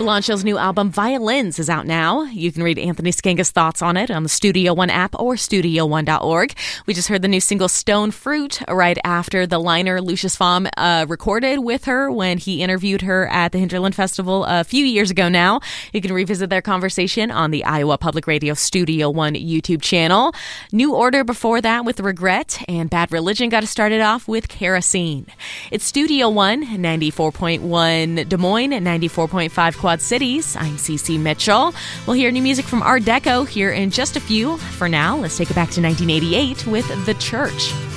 Blancho's new album, Violins, is out now. You can read Anthony Scanga's thoughts on it on the Studio One app or studio1.org. We just heard the new single, Stone Fruit, right after the liner Lucius Pfam recorded with her when he interviewed her at the Hinterland Festival a few years ago now. You can revisit their conversation on the Iowa Public Radio Studio One YouTube channel. New Order before that with Regret, and Bad Religion got us started off with Kerosene. It's Studio One, 94.1 Des Moines, 94.5 Quad Cities. I'm Cece Mitchell. We'll hear new music from Art Deco here in just a few. For now, let's take it back to 1988 with The Church.